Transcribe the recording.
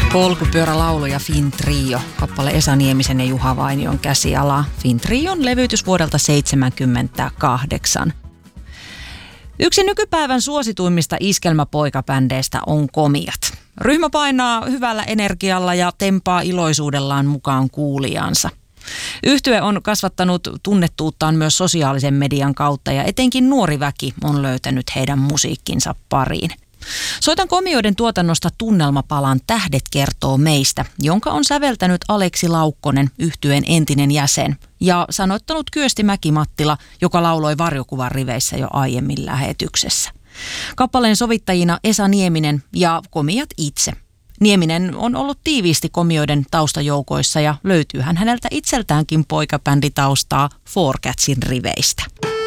Polkupyörälaulu ja Fin Trio, kappale Esa Niemisen ja Juha Vainion käsiala. Fin Trion levytys vuodelta 1978. Yksi nykypäivän suosituimmista iskelmäpoikabändeistä on Komiat. Ryhmä painaa hyvällä energialla ja tempaa iloisuudellaan mukaan kuulijansa. Yhtye on kasvattanut tunnettuuttaan myös sosiaalisen median kautta ja etenkin nuori väki on löytänyt heidän musiikkinsa pariin. Soitan Komioiden tuotannosta tunnelmapalan Tähdet kertoo meistä, jonka on säveltänyt Aleksi Laukkonen, yhtyeen entinen jäsen, ja sanoittanut Kyösti Mäki-Mattila, joka lauloi Varjokuvan riveissä jo aiemmin lähetyksessä. Kappaleen sovittajina Esa Nieminen ja Komiat itse. Nieminen on ollut tiiviisti Komioiden taustajoukoissa ja löytyyhän häneltä itseltäänkin poikabänditaustaa Four Catsin riveistä.